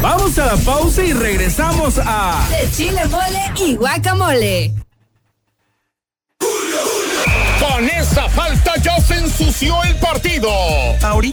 Vamos a la pausa y regresamos a De Chile Mole y Guacamole. Con esa falta ya se ensució el partido. Ahorita